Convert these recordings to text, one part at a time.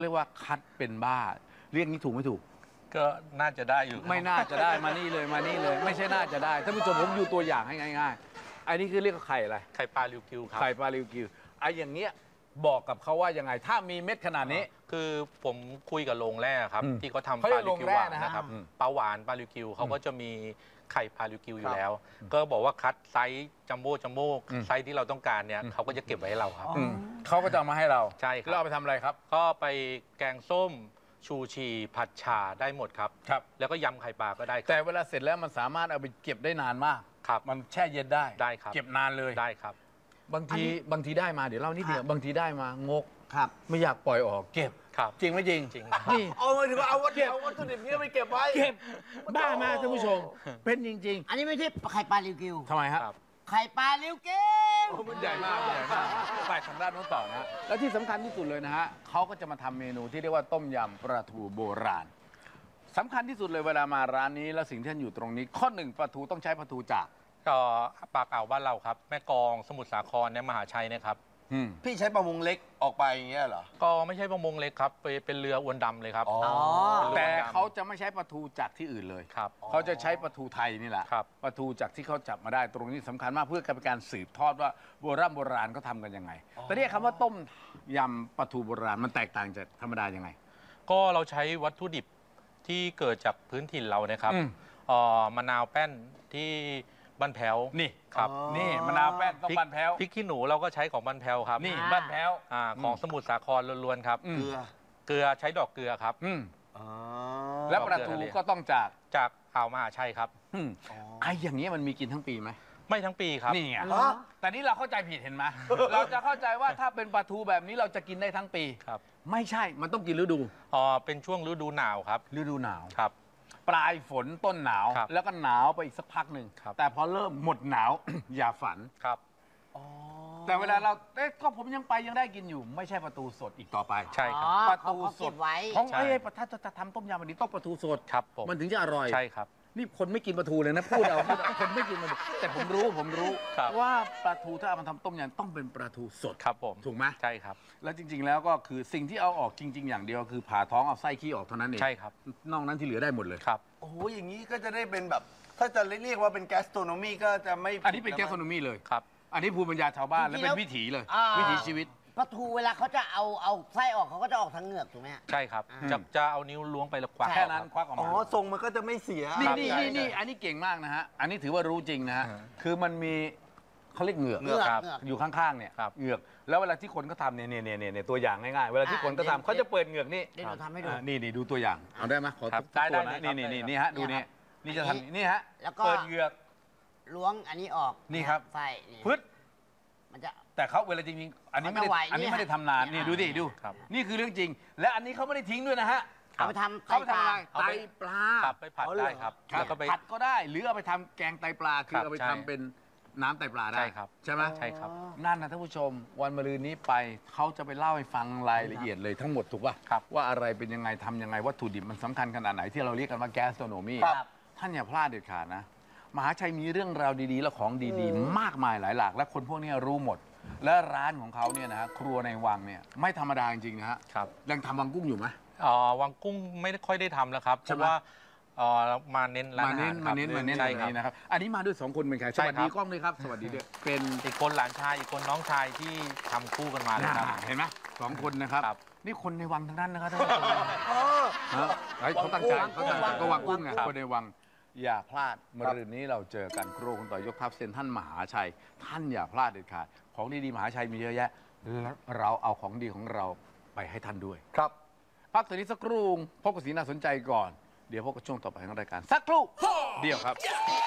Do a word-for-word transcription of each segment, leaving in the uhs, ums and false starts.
เรียกว่าคัดเป็นบ้าเรียกนี้ถูกไม่ถูกก็น่าจะได้อยู่ไม่น่าจะได้มานี่เลยมานี่เลยไม่ใช่น่าจะได้ท่านผู้ชมผมอยู่ตัวอย่างให้ง่ายๆอันนี้คือเรียกว่าไข่อะไรไข่ปลาริวกิวครับไข่ปลาริวกิวไอ้อย่างเงี้ยบอกกับเขาว่ายังไงถ้ามีเม็ดขนาดนี้คือผมคุยกับโรงแรกครับที่เขาทำปลาริวกิวหวานนะครับปลาหวานปลาริวกิวเขาก็จะมีไข่ปลาริวกิวอยู่แล้วก็บอกว่าคัดไซส์จัมโบ้จัมโบ้ไซส์ที่เราต้องการเนี่ยเขาก็จะเก็บไว้ให้เราครับเขาก็จะมาให้เราใช่ครับแล้วเอาไปทำอะไรครับก็ไปแกงส้มชูชีผัดฉ่าได้หมดครับครับแล้วก็ยำไข่ปลาก็ได้แต่เวลาเสร็จแล้วมันสามารถเอาไปเก็บได้นานมากครับมันแช่เย็นได้ได้ครับเก็บนานเลยได้ครับบางทีบางทีได้มาเดี๋ยวเล่านิดเดียวบางทีได้มางกครับไม่อยากปล่อยออกเก็บครับจริงไม่จริงจริงนี่เอามาถือว่าเอาวัตถุเอาวัตถุดิบนี้ไปเก็บไว้เก็บบ้ามากท่านผู้ชมเป็นจริงๆอันนี้ไม่ใช่ไข่ปลาริวกิวทำไมครับไข่ปลาริวกิวมันใหญ่มากใหญ่มากไปทางด้านโน้นต่อนะแล้วที่สำคัญที่สุดเลยนะฮะเขาก็จะมาทำเมนูที่เรียกว่าต้มยำปลาทูโบราณสำคัญที่สุดเลยเวลามาร้านนี้แล้วสิ่งที่ท่านอยู่ตรงนี้ข้อหนึ่งปลาทูต้องใช้ปลาทูจากก็ปลาเก่าบ้านเราครับแม่กองสมุทรสาครเนี่ยมหาชัยนะครับพี่ใช้ประมงเล็กออกไปอย่างเงี้ยเหรอก็ไม่ใช่ประมงเล็กครับเป็นเรืออวนดำเลยครับแต่เขาจะไม่ใช้ปลาทูจากที่อื่นเลยครับเขาจะใช้ปลาทูไทยนี่แหละปลาทูจากที่เขาจับมาได้ตรงนี้สำคัญมากเพื่อเป็นการสืบทอดว่าโบราณโบราณเขาทำกันยังไงแต่เนี่ยคำว่าต้มยำปลาทูโบราณมันแตกต่างจากธรรมดายังไงก็เราใช้วัตถุดิบที่เกิดจากพื้นถิ่นเรานะครับมะนาวแป้นที่บ้านแพ้วนี่ครับนี่มะนาวแป้นต้องบ้านแพ้วพริกขี้หนูเราก็ใช้ของบ้านแพ้วครับนี่บ้านแพ้วของสมุทรสาครล้วนๆครับเกลือเกลือใช้ดอกเกลือครับแล้วปลาทูก็ต้องจากจากอ่าวมหาชัยครับไอ้อย่างนี้มันมีกินทั้งปีไหมไม่ทั้งปีครับนี่ไงแต่นี่เราเข้าใจผิดเห็นไหมเราจะเข้าใจว่าถ้าเป็นปลาทูแบบนี้เราจะกินได้ทั้งปีครับไม่ใช่มันต้องกินฤดูอ๋อเป็นช่วงฤดูหนาวครับฤดูหนาวครับปลายฝนต้นหนาวแล้วก็หนาวไปอีกสักพักหนึ่งแต่พอเริ่มหมดหนาว อย่าฝันครับแต่เวลาเราเอ๊ะก็ผมยังไปยังได้กินอยู่ไม่ใช่ปลาทูสดอีกต่อไปใช่ครับปลาทูสดไว้ของไอ้ถ้าจะทำต้มยำวันนี้ต้องปลาทูสดครับมันถึงจะอร่อยใช่ครับนี่คนไม่กินปลาทูเลยนะพูดเอาคนไม่กินมันแต่ผมรู้ผมรู้ว่าปลาทูถ้าเอามาทำต้มยำต้องเป็นปลาทูสดครับผมถูกไหมใช่ครับแล้วจริงๆแล้วก็คือสิ่งที่เอาออกจริงๆอย่างเดียวคือผ่าท้องเอาไส้ขี้ออกเท่านั้นเองใช่ครับนอกนั้นที่เหลือได้หมดเลยครับโอ้โหอย่างนี้ก็จะได้เป็นแบบถ้าจะเรียกว่าเป็นแกสโตรโนมีก็จะไม่อันนี้เป็นแกสโตรโนมีเลยครับอันนี้ภูมิปัญญาชาวบ้านและเป็นวิถีเลยวิถีชีวิตปลาทูเวลาเขาจะเอาเอาไส้ออกเขาก็จะออกทางเหงือกถูกไหมใช่ครับจะจะเอานิ้วล้วงไปแล้วควักแค่นั้นควักออกมาอ๋อทรงมันก็จะไม่เสียนี่นี่นี่นี่อันนี้เก่งมากนะฮะอันนี้ถือว่ารู้จริงนะฮะคือมันมีเขาเรียกเหงือกอยู่ข้างๆเนี่ยเหงือกแล้วเวลาที่คนก็ทำเนี่ยเนี่ยเนี่ยตัวอย่างง่ายๆเวลาที่คนก็ทำเขาจะเปิดเหงือกนี่เดี๋ยวเราทำให้ดูนี่นี่ดูตัวอย่างเอาได้ไหมขอตัวนะนี่นี่นี่นี่ฮะดูนี่นี่จะทำนี่ฮะเปิดเหงือกล้วงอันนี้ออกนี่ครับไส้พึดมันจะแต่เขาเวลาจริงๆอันนี้ไม่ได้อันนี้ไม่ได้ทำนานนี่ดูดิดูนี่คือเรื่องจริงและอันนี้เขาไม่ได้ทิ้งด้วยนะฮะเอาไปทำเขาไปทำอะไรไตปลาไปผัดได้ครับแล้วก็ไปผัดก็ได้หรือเอาไปทำแกงไตปลาคือเอาไปทำเป็นน้ำไตปลาได้ใช่ครับใช่ไหมใช่ครับนั่นนะท่านผู้ชมวันมะรืนนี้ไปเขาจะไปเล่าให้ฟังรายละเอียดเลยทั้งหมดถูกป่ะว่าอะไรเป็นยังไงทำยังไงวัตถุดิบมันสำคัญขนาดไหนที่เราเรียกกันว่าแกสโตรโนมีท่านอย่าพลาดเด็ดขาดนะมหาชัยมีเรื่องราวดีๆและของดีๆมากมายหลายหลากและคนพวกนี้รู้หมดและร้านของเขาเนี่ยนะฮะครัวในวังเนี่ยไม่ธรรมดาจริงๆนะฮะครับยังทำวังกุ้งอยู่ไหมอ๋อวังกุ้งไม่ค่อยได้ทำแล้วครับเพราะว่ามาเน้นร้านอาหารมาเน้นมาเน้นอะไรนี้นะครับอันนี้มาด้วยสองคนเป็นใครสวัสดีกล้องด้วยครับสวัสดีด้วยเป็นอีกคนหลานชายอีกคนน้องชายที่ทำคู่กันมาเลยครับเห็นไหมสองคนนะครับนี่คนในวังทั้งนั้นนะครับท่านผู้ชมเขาตั้งใจเขาตั้งใจก็วังกุ้งไงคนในวังอย่าพลาดมะรืนนี้เราเจอกันครัวคุณต่อยยกทัพเซ็นท่านมหาชัยท่านอย่าพลาดเด็ดขาดของดีๆมหาชัยมีเยอะแยะแล้วเราเอาของดีของเราไปให้ท่านด้วยครับพักตัวนี้สักครู่พบกับสิ่งน่าสนใจก่อนเดี๋ยวพบกับช่วงต่อไปของรายการสักครู่เดียวครับ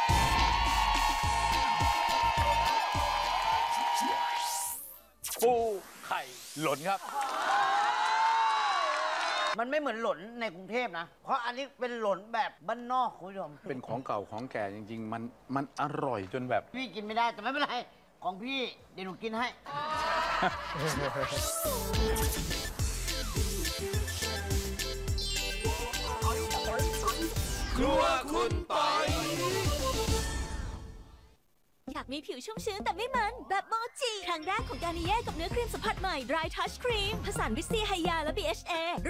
ปูไข่หล่นครับมันไม่เหมือนหล่นในกรุงเทพนะเพราะอันนี้เป็นหล่นแบบบ้านนอกคุณผู้ชมเป็นของเก่าของแก่จริงๆมันมันอร่อยจนแบบพี่กินไม่ได้แต่ไม่เป็นไรของพี่เดี๋ยวหนูกินให้ครัวคุณปอยอยากมีผิวชุ่มชื้นแต่ไม่มันแบบโมจิครั้งแรกของการนิเย่กับเนื้อครีมสัมผัสใหม่ Dry Touch Cream ผสานวิตซีไฮยาและ บี เอช เอ